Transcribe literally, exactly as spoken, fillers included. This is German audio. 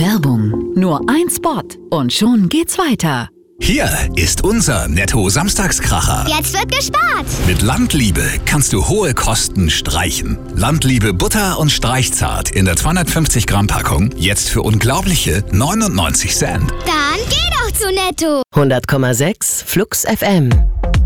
Werbung. Nur ein Spot und schon geht's weiter. Hier ist unser Netto-Samstagskracher. Jetzt wird gespart. Mit Landliebe kannst du hohe Kosten streichen. Landliebe Butter und Streichzart in der zweihundertfünfzig Gramm Packung jetzt für unglaubliche neunundneunzig Cent. Dann geh doch zu Netto. hundert Komma sechs Flux F M.